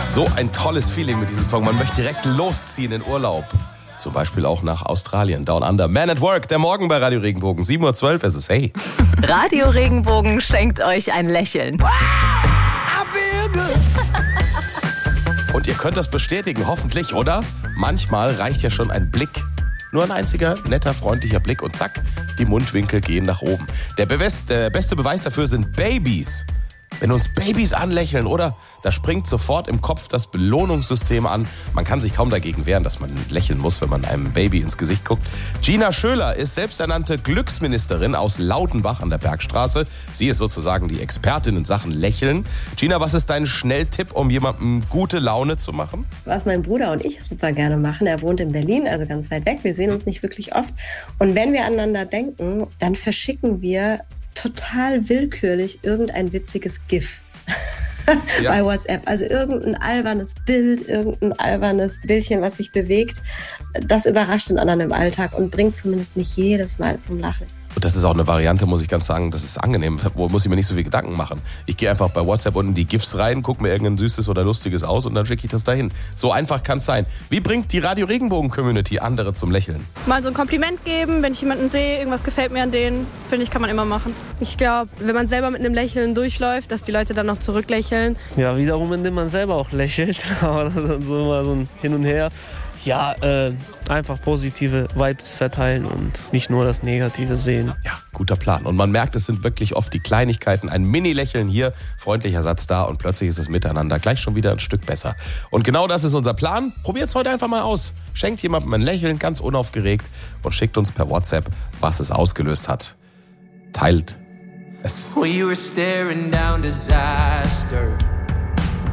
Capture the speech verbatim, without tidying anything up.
So ein tolles Feeling mit diesem Song. Man möchte direkt losziehen in Urlaub. Zum Beispiel auch nach Australien, Down Under. Man at Work, der Morgen bei Radio Regenbogen. sieben Uhr zwölf, es ist hey. Radio Regenbogen schenkt euch ein Lächeln. Und ihr könnt das bestätigen, hoffentlich, oder? Manchmal reicht ja schon ein Blick. Nur ein einziger, netter, freundlicher Blick und zack, die Mundwinkel gehen nach oben. Der, Beweis, der beste Beweis dafür sind Babys. Wenn uns Babys anlächeln, oder? Da springt sofort im Kopf das Belohnungssystem an. Man kann sich kaum dagegen wehren, dass man lächeln muss, wenn man einem Baby ins Gesicht guckt. Gina Schöler ist selbsternannte Glücksministerin aus Lautenbach an der Bergstraße. Sie ist sozusagen die Expertin in Sachen Lächeln. Gina, was ist dein Schnelltipp, um jemandem gute Laune zu machen? Was mein Bruder und ich super gerne machen, er wohnt in Berlin, also ganz weit weg. Wir sehen uns nicht wirklich oft. Und wenn wir aneinander denken, dann verschicken wir total willkürlich irgendein witziges GIF ja. bei WhatsApp. Also irgendein albernes Bild, irgendein albernes Bildchen, was sich bewegt. Das überrascht den anderen im Alltag und bringt zumindest mich jedes Mal zum Lachen. Und das ist auch eine Variante, muss ich ganz sagen, das ist angenehm. Wo muss ich mir nicht so viel Gedanken machen. Ich gehe einfach bei WhatsApp unten in die GIFs rein, gucke mir irgendein Süßes oder Lustiges aus und dann schicke ich das dahin. So einfach kann es sein. Wie bringt die Radio Regenbogen-Community andere zum Lächeln? Mal so ein Kompliment geben, wenn ich jemanden sehe, irgendwas gefällt mir an denen, finde ich, kann man immer machen. Ich glaube, wenn man selber mit einem Lächeln durchläuft, dass die Leute dann noch zurücklächeln. Ja, wiederum, indem man selber auch lächelt, aber das ist dann so immer so ein Hin und Her. Ja, äh, einfach positive Vibes verteilen und nicht nur das Negative sehen. Ja, guter Plan. Und man merkt, es sind wirklich oft die Kleinigkeiten. Ein Mini-Lächeln hier, freundlicher Satz da und plötzlich ist das Miteinander gleich schon wieder ein Stück besser. Und genau das ist unser Plan. Probiert's heute einfach mal aus. Schenkt jemandem ein Lächeln, ganz unaufgeregt und schickt uns per WhatsApp, was es ausgelöst hat. Teilt es. We were staring down disaster.